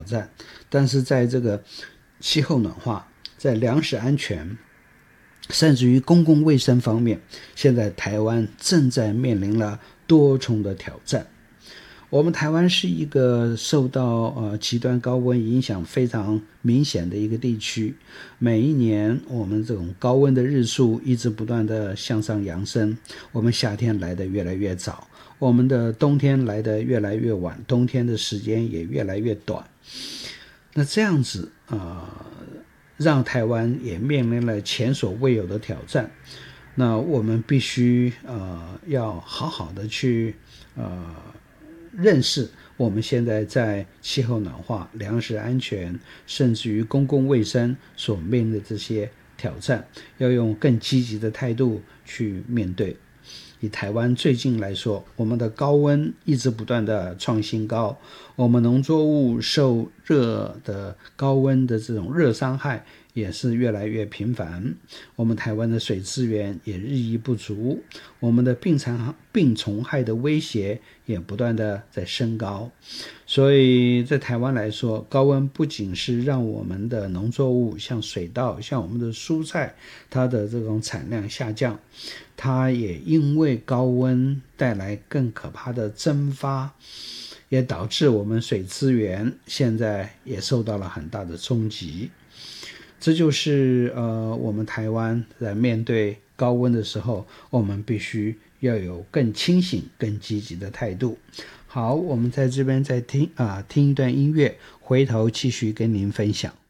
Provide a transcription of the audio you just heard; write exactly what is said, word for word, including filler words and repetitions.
战，但是在这个气候暖化，在粮食安全，甚至于公共卫生方面，现在台湾正在面临了多重的挑战。我们台湾是一个受到呃极端高温影响非常明显的一个地区，每一年我们这种高温的日数一直不断的向上扬升，我们夏天来的越来越早，我们的冬天来的越来越晚，冬天的时间也越来越短。那这样子呃，让台湾也面临了前所未有的挑战。那我们必须呃要好好的去呃认识我们现在在气候暖化、粮食安全，甚至于公共卫生所面临的这些挑战，要用更积极的态度去面对。以台湾最近来说，我们的高温一直不断的创新高，我们农作物受热的高温的这种热伤害也是越来越频繁，我们台湾的水资源也日益不足，我们的病虫病虫害的威胁也不断的在升高。所以在台湾来说，高温不仅是让我们的农作物像水稻，像我们的蔬菜，它的这种产量下降，它也因为高温带来更可怕的蒸发，也导致我们水资源现在也受到了很大的冲击。这就是呃，我们台湾在面对高温的时候，我们必须要有更清醒、更积极的态度。好，我们在这边再听啊、呃，听一段音乐，回头继续跟您分享。